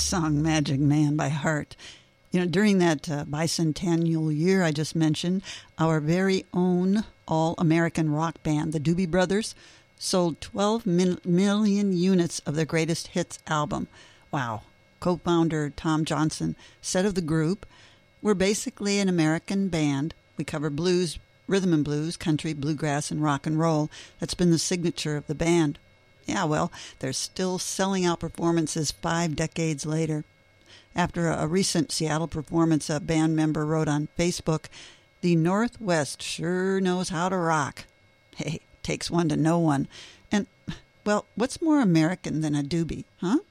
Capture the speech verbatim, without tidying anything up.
song, Magic Man by Heart. You know, during that uh, bicentennial year I just mentioned, our very own all-American rock band, the Doobie Brothers, sold twelve min- million units of their greatest hits album. Wow. Co-founder Tom Johnson said of the group, "We're basically an American band. We cover blues, rhythm and blues, country, bluegrass, and rock and roll. That's been the signature of the band." Yeah, well, they're still selling out performances five decades later. After a, a recent Seattle performance, a band member wrote on Facebook, "The Northwest sure knows how to rock." Hey, takes one to know one. And, well, what's more American than a doobie, huh?